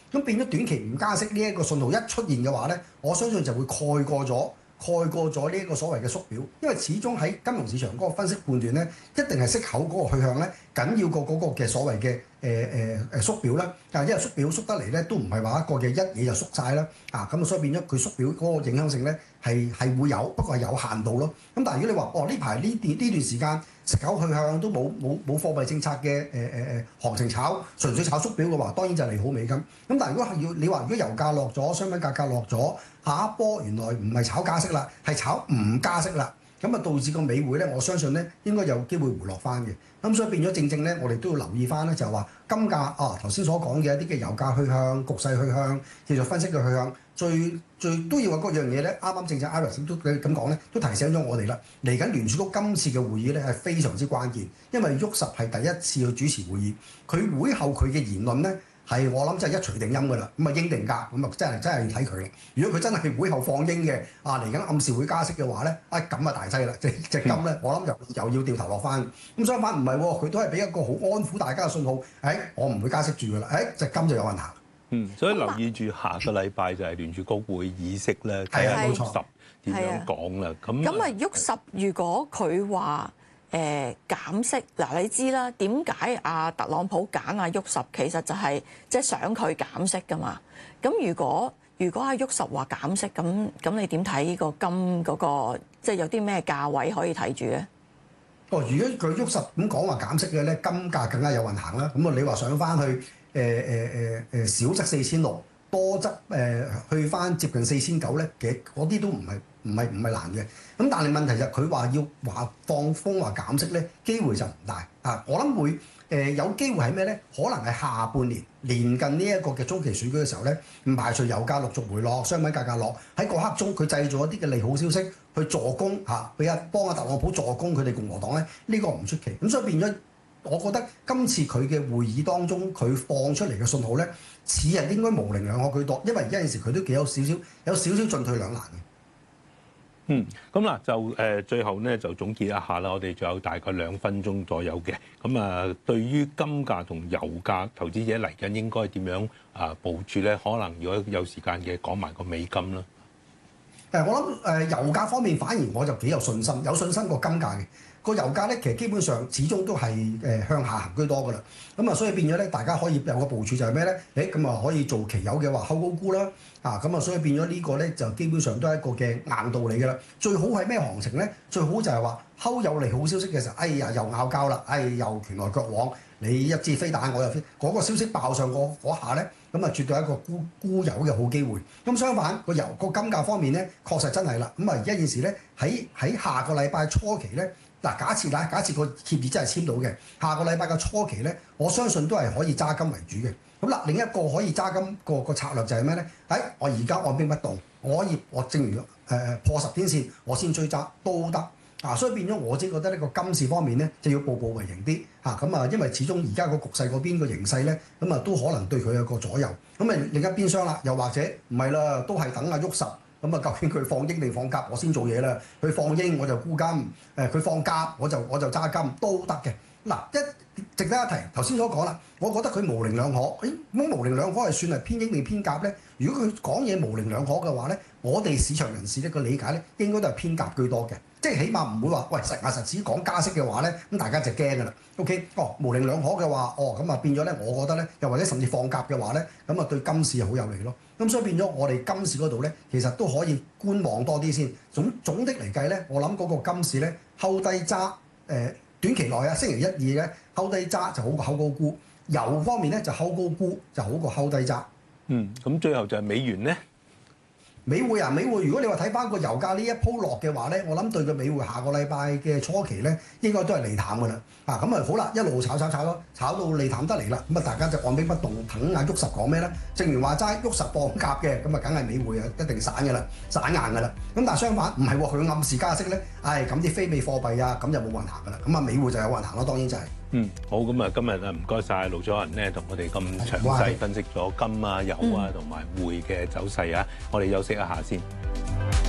咁變咗短期唔加息呢一個信號一出現嘅話咧，我相信就會蓋過咗呢一個所謂嘅縮表，因為始終喺金融市場嗰個分析判斷咧，一定係息口嗰個去向咧緊要過嗰個嘅所謂嘅縮表啦。因為縮表縮得嚟咧都唔係話一個嘅一嘢就縮晒啦。咁所以變咗佢縮表嗰個影響性咧係會有，不過係有限度咯。咁但係如果你話呢排呢段時間息口去向都冇貨幣政策嘅行情炒，純粹炒縮表嘅話，當然就係利好美金。咁但係如果係你話如果油價落咗，商品價格落咗，下一波原來唔係炒加息啦，係炒唔加息啦，咁啊導致個美匯咧，我相信咧應該有機會回落翻嘅。咁所以變咗正咧，我哋都要留意翻咧，就係話金價頭先所講嘅一啲嘅油價去向、局勢去向、技術分析嘅去向，最都要話嗰樣嘢咧。啱啱正正 Iris 都咁講咧，都提醒咗我哋啦。嚟緊聯儲局今次嘅會議咧係非常之關鍵，因為沃什係第一次去主持會議，佢會後佢嘅言論咧。係我諗真係一錘定音㗎啦，咁啊鷹定鴿，咁啊真係要睇佢啦。如果佢真係會後放鷹嘅，嚟緊暗示會加息嘅話咧，咁啊大劑啦，隻金咧，我諗又要掉頭落翻。咁相反唔係喎，佢都係俾一個好安撫大家嘅信號，我唔會加息住㗎啦，隻金就有運行。 所以留意住下個禮拜就係聯儲局會議息咧，睇下沃什點樣講啦。 咁沃什如果佢話減息嗱，你知啦，點解特朗普揀沃什其實就係即係想佢減息㗎嘛？咁如果沃什話減息，咁你點睇個金嗰個即係有啲咩價位可以睇住咧？ 如果佢沃什咁講話減息嘅咧，金價更加有運行啦。咁你話上翻去少則4600，多則去翻接近4900咧，其實嗰啲都唔係難嘅。咁但係問題就係佢話要放風話減息咧，機會就唔大。我諗會有機會係咩咧？可能係下半年臨近呢一個嘅中期選舉嘅時候咧，唔排除油價陸續回落，商品價格落，喺嗰刻中佢製造一啲嘅利好消息去助攻幫特朗普助攻佢哋共和黨咧，呢個唔出奇。咁所以變咗，我覺得今次佢嘅會議當中佢放出嚟嘅信號咧，似係應該模棱兩可居多，因為有陣時佢都幾有少少進退兩難嘅。 咁嗱就最後咧就總結一下啦，我哋仲有大概2分鐘左右嘅。咁對於金價同油價，投資者嚟緊應該點樣部署咧？可能如果有時間嘅講埋個美金啦。 我諗油價方面反而我就幾有信心過金價嘅。個油價咧其實基本上始終都係向下行居多㗎啦。咁所以變咗咧，大家可以有個部署就係咩咧？咁可以做期油嘅話，睺高估啦。所以變咗呢個咧就基本上都係一個嘅硬道理㗎啦。最好係咩行情咧？最好就係話睺有利好消息嘅時候，又拗交啦，又拳來腳往，你一支飛彈我又飛，嗰個消息爆上嗰下咧，咁絕對係一個沽油嘅好機會。咁相反個金價方面咧，確實真係啦。而家件事咧喺下個禮拜初期咧。假設個協議真係簽到嘅，下個禮拜嘅初期咧，我相信都係可以揸金為主嘅。另一個可以揸金個策略就係咩咧？我而家按兵不動，我正如破10天線，我先追揸都得。所以變咗我自己覺得呢個金市方面咧，就要步步為營啲。因為始終而家個局勢嗰邊個形勢咧，都可能對佢有個左右。另一邊廂啦，又或者唔係啦，都係等沃什。究竟佢放鷹定放鴿，我先做嘢啦。佢放鷹我就沽金，佢放鴿我就揸金都得嘅。值得一提，頭先所講啦，我覺得佢模棱兩可。咁模棱兩可係算係偏鷹定偏鴿咧？如果佢講嘢模棱兩可嘅話咧，我哋市場人士呢個理解咧，應該都係偏鴿居多嘅。即係起碼唔會話，喂實牙實齒講加息嘅話咧，咁大家就驚㗎啦。OK，模棱兩可嘅話，咁變咗咧，我覺得咧，又或者甚至放鴿嘅話咧，咁對金市係好有利咯。咁所以變咗我哋金市嗰度咧，其實都可以觀望多啲先。總的嚟計咧，我諗嗰個金市咧，睺低揸短期內星期1、2咧睺低揸就好過睺高沽。油方面咧就睺高沽就好過睺低揸。 咁最後就係美元咧。 美匯如果你話睇翻個油價呢一鋪落嘅話咧，我諗對個美匯下個禮拜嘅初期咧，應該都係利淡㗎啦。好啦，一路炒到利淡得嚟啦。大家就按兵不動，等沃什講咩咧？正如話齋，沃什放鴿嘅，梗係美匯一定散㗎啦，散硬㗎啦。但係相反唔係喎，佢暗示加息咧，咁啲非美貨幣咁就冇運行㗎啦。美匯就有運行咯，當然就係。 好，咁今日唔該晒盧楚仁咧，同我哋咁詳細分析咗金啊、油啊同埋匯嘅走勢啊，我哋休息一下先。